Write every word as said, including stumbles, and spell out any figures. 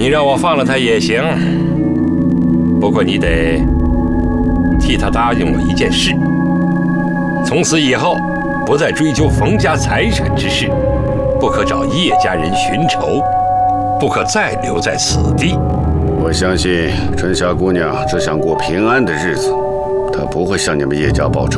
你让我放了他也行，不过你得替他答应我一件事：从此以后，不再追究冯家财产之事，不可找叶家人寻仇，不可再留在此地。 我相信春霞姑娘只想过平安的日子，她不会向你们叶家报仇。